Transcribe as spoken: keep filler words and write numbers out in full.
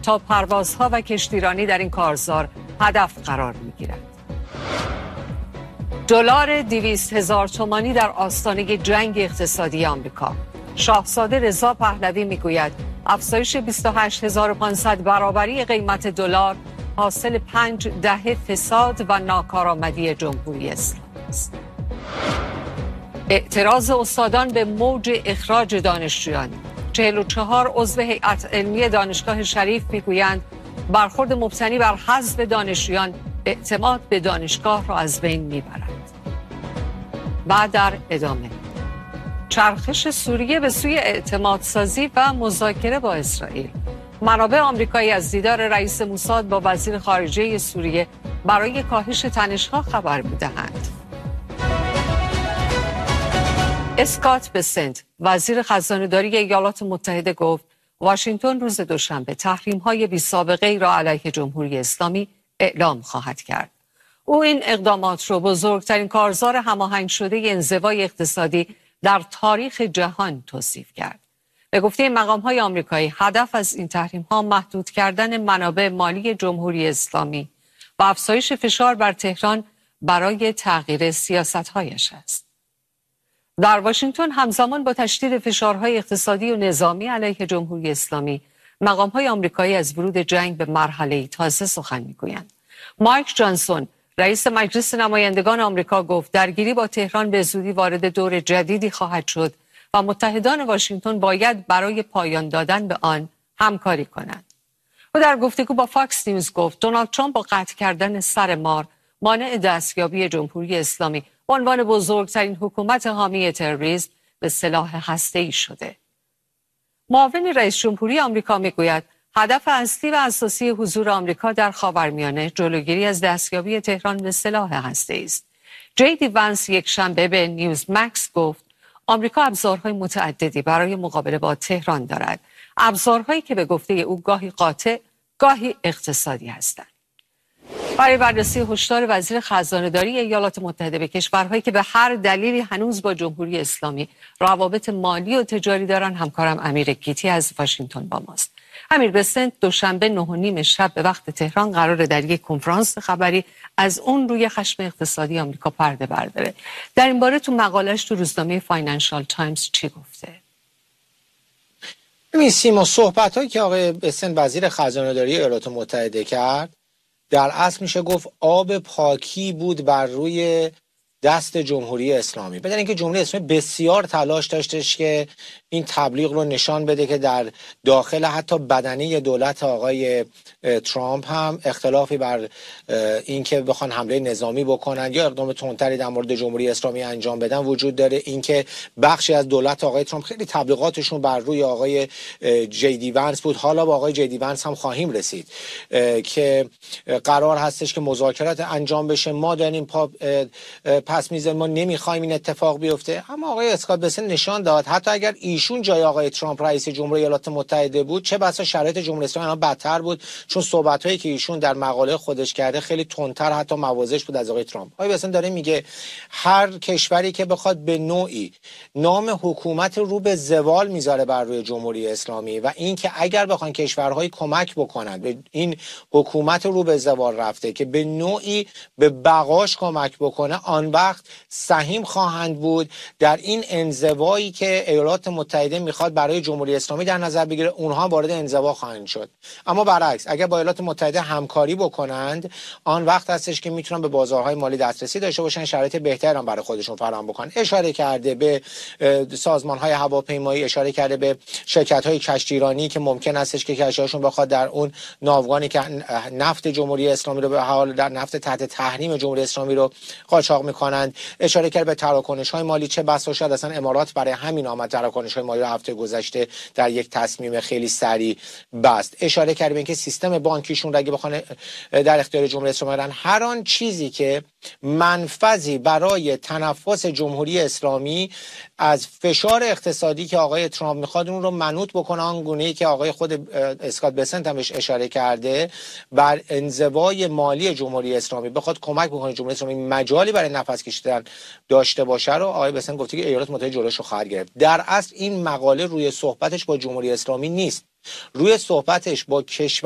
تا پروازها و کشتیرانی در این کارزار هدف قرار می‌گیرد. دلار دویست هزار تومانی در آستانه جنگ اقتصادی آمریکا. شاهزاده رضا پهلوی میگوید افزایش بیست و هشت هزار و پانصد برابری قیمت دلار حاصل پنج دهه فساد و ناکارآمدی جمهوری اسلامی است. اعتراض استادان به موج اخراج دانشجویان. چهل و چهار عضو هیئت علمی دانشگاه شریف میگویند برخورد مبتنی بر حذف دانشجویان اعتماد به دانشگاه را از بین میبرد. و در ادامه چرخش سوریه به سوی اعتماد سازی و مذاکره با اسرائیل. منابع آمریکایی از دیدار رئیس موساد با وزیر خارجه سوریه برای کاهش تنش‌ها خبر می‌دهند. اسکات بسنت، وزیر خزانه‌داری ایالات متحده گفت واشنگتن روز دوشنبه تحریم‌های بی‌سابقه‌ای را علیه جمهوری اسلامی اعلام خواهد کرد. او این اقدامات را بزرگترین کارزار هماهنگ شده انزوای اقتصادی در تاریخ جهان توصیف کرد. به گفته مقام‌های آمریکایی هدف از این تحریم‌ها محدود کردن منابع مالی جمهوری اسلامی و افزایش فشار بر تهران برای تغییر سیاست‌هایش است. در واشنگتن همزمان با تشدید فشارهای اقتصادی و نظامی علیه جمهوری اسلامی، مقام‌های آمریکایی از ورود جنگ به مرحله‌ای تازه سخن می‌گویند. مایک جانسون، رئیس مجلس نمایندگان آمریکا گفت درگیری با تهران به زودی وارد دور جدیدی خواهد شد و متحدان واشنگتن باید برای پایان دادن به آن همکاری کنند. و در گفتگو با فاکس نیوز گفت دونالد ترامپ با قطع کردن سر مار مانع دستیابی جمهوری اسلامی به عنوان بزرگترین حکومت حامی تروریسم به سلاح هسته‌ای شده. معاون رئیس جمهوری آمریکا میگوید هدف اصلی و اساسی حضور آمریکا در خاورمیانه جلوگیری از دستیابی تهران به سلاح هسته‌ای است. جی دی وانس یک شنبه به نیوز مکس گفت آمریکا ابزارهای متعددی برای مقابله با تهران دارد. ابزارهایی که به گفته او گاهی قاطع، گاهی اقتصادی هستند. برای بررسی هشدار وزیر خزانه‌داری ایالات متحده به کشورهایی که به هر دلیلی هنوز با جمهوری اسلامی روابط مالی و تجاری دارند، همکارم امیر گیتی از واشنگتن با ماست. امیر، بسنت دوشنبه نه و نیم شب به وقت تهران قراره در یک کنفرانس خبری از اون روی خشم اقتصادی آمریکا پرده برداره. در این باره تو مقاله‌اش تو روزنامه فاینانشال تایمز چی گفته؟ ببین سیما، صحبت‌هایی که آقای بسنت وزیر خزانه‌داری ایالات متحده کرد در اصل میشه گفت آب پاکی بود بر روی دست جمهوری اسلامی. بدون اینکه جمهوری اسلامی بسیار تلاش داشتش که این تبلیغ رو نشان بده که در داخل حتی بدنه دولت آقای ترامپ هم اختلافی بر اینکه بخوان حمله نظامی بکنن یا اقدام تندتری در مورد جمهوری اسلامی انجام بدن وجود داره. اینکه بخشی از دولت آقای ترامپ خیلی تبلیغاتشون بر روی آقای جی دی وانس بود. حالا با آقای جی دی وانس هم خواهیم رسید که قرار هستش که مذاکرات انجام بشه. ما داریم پا پس میزه، ما نمیخوایم این اتفاق بیفته. اما آقای اسکات بسنت نشان داد حتی اگر ایشون جای آقای ترامپ رئیس جمهوری ایالات متحده بود، چه بسا شرایط جمهوری اسلامی بدتر بود، چون صحبت‌هایی که ایشون در مقاله خودش کرده خیلی تندتر حتی موازش بود از آقای ترامپ. آقای بسنت داره میگه هر کشوری که بخواد به نوعی نام حکومت رو به زوال میذاره بر روی جمهوری اسلامی و اینکه اگر بخوان کشورهای کمک بکنن به این حکومت رو به زوال رفته که به نوعی به بقاش کمک بکنه، آن وقت سهیم خواهند بود در این انزوایی که ایالات متحده میخواد برای جمهوری اسلامی در نظر بگیره. اونها وارد انزوا خواهند شد. اما برعکس اگر با ایالات متحده همکاری بکنند، آن وقت هستش که میتونن به بازارهای مالی دسترسی داشته باشن، شرایط بهتری هم برای خودشون فراهم بکنن. اشاره کرده به سازمان‌های هواپیمایی، اشاره کرده به شرکت‌های کشتیرانی که ممکن استش که کشتی‌هاشون بخواد در اون ناوگانی که نفت جمهوری اسلامی رو به حال در نفت تحت تحریم جمهوری اسلامی رو قاچاق میکنند. اشاره کرد به تراکنش‌های مالی، چه بسا شاید اصلا امارات برای همین آمد تراکنش‌های مالی رو هفته گذشته در یک تصمیم خیلی سریع بست. اشاره کرد به اینکه سیستم بانکیشون را اگه بخوان در اختیار جمهوری اسلامی بدن، هر آن چیزی که منفذی برای تنفس جمهوری اسلامی از فشار اقتصادی که آقای ترامپ میخواد اون رو منوط بکنه، آن گونه‌ای که آقای خود اسکات بسنت هم بهش اشاره کرده، بر انزوای مالی جمهوری اسلامی بخواد کمک بکنه جمهوری اسلامی مجالی برای نفس کشیدن داشته باشه رو آقای بسنت گفته که ایالات متحده جلوش رو خواهد گرفت. در اصل این مقاله روی صحبتش با جمهوری اسلامی نیست، روی صحبتش با کشور